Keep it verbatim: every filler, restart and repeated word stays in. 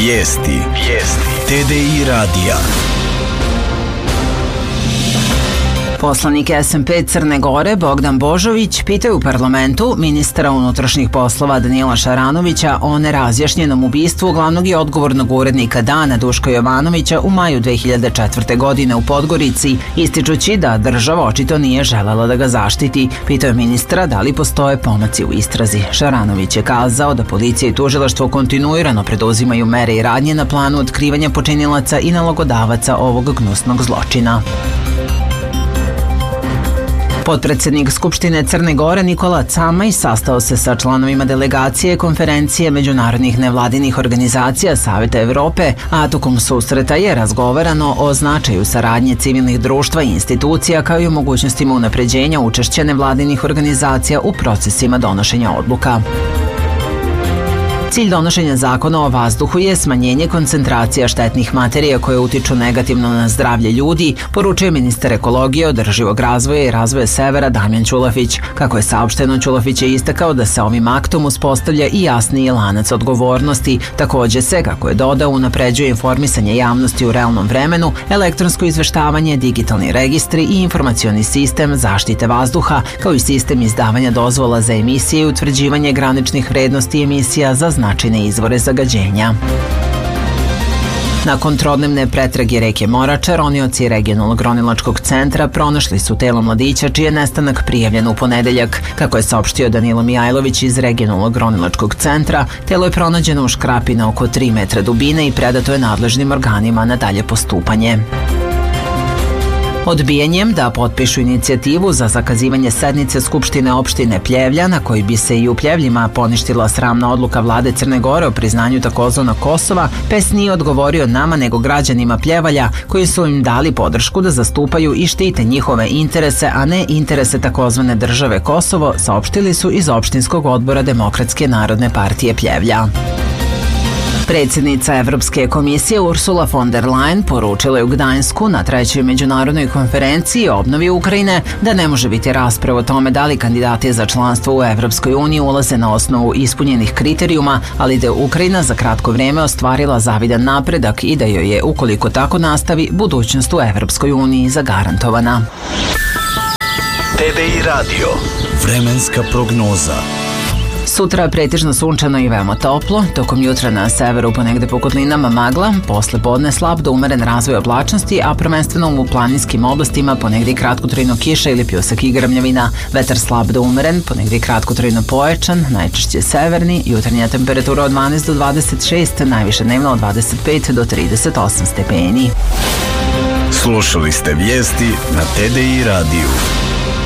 Vijesti. Vijesti. T D I radija. Poslanik S N P Crne Gore Bogdan Božović pitao u parlamentu ministra unutrašnjih poslova Danila Šaranovića o nerazjašnjenom ubistvu glavnog i odgovornog urednika Dana Duška Jovanovića u maju dve hiljade četvrte. godine u Podgorici, ističući da država očito nije želela da ga zaštiti. Pitao je ministra da li postoje pomaci u istrazi. Šaranović je kazao da policija i tužilaštvo kontinuirano preduzimaju mere i radnje na planu otkrivanja počinilaca i nalogodavaca ovog gnusnog zločina. Potpredsednik Skupštine Crne Gore Nikola Camaj sastao se sa članovima delegacije konferencije međunarodnih nevladinih organizacija Saveta Evrope, a tokom susreta je razgovarano o značaju saradnje civilnih društva i institucija kao i o mogućnostima unapređenja učešća nevladinih organizacija u procesima donošenja odluka. Cilj donošenja zakona o vazduhu je smanjenje koncentracija štetnih materija koje utiču negativno na zdravlje ljudi, poručuje ministar ekologije, održivog razvoja i razvoja severa Damjan Ćulafić. Kako je saopšteno, Ćulafić je istakao da se ovim aktom uspostavlja i jasniji lanac odgovornosti. Takođe se, kako je dodao, unapređuje informisanje javnosti u realnom vremenu, elektronsko izveštavanje, digitalni registri i informacioni sistem zaštite vazduha, kao i sistem izdavanja dozvola za emisije i utvrđivanje graničnih vrednosti emisija za značajne izvore zagađenja. Nakon trodnevne pretrage reke Morača, ronioci regionalnog ronilačkog centra pronašli su telo mladića čiji je nestanak prijavljen u ponedeljak. Kako je saopštio Danilo Mijajlović iz regionalnog ronilačkog centra, telo je pronađeno u škrapi na oko tri metra dubine i predato je nadležnim organima na dalje postupanje. Odbijanjem da potpišu inicijativu za zakazivanje sednice Skupštine opštine Pljevlja, na koji bi se i u Pljevljima poništila sramna odluka vlade Crne Gore o priznanju takozvanog Kosova, P E S nije odgovorio nama nego građanima Pljevalja, koji su im dali podršku da zastupaju i štite njihove interese, a ne interese takozvane države Kosovo, saopštili su iz opštinskog odbora Demokratske narodne partije Pljevlja. Predsjednica Evropske komisije Ursula von der Leyen poručila je u Gdańsku na trećoj međunarodnoj konferenciji o obnovi Ukrajine da ne može biti rasprava o tome da li kandidati za članstvo u Evropskoj uniji ulaze na osnovu ispunjenih kriterijuma, ali da je Ukrajina za kratko vrijeme ostvarila zavidan napredak i da joj je, ukoliko tako nastavi, budućnost u Evropskoj uniji zagarantovana. T D I radio. Vremenska prognoza. Sutra pretežno sunčano i veoma toplo, tokom jutra na severu ponegde po kotlinama magla, posle podne slab do umeren razvoj oblačnosti, a prvenstveno u planinskim oblastima ponegde kratkotrajno kiša ili pljusak i grmljavina. Vetar slab do umeren, ponegde kratkotrajno pojačan, najčešće severni, jutarnja temperatura od dvanaest do dvadeset šest, najviše dnevno od dvadeset pet do trideset osam stepeni. Slušali ste vijesti na T D I radiju.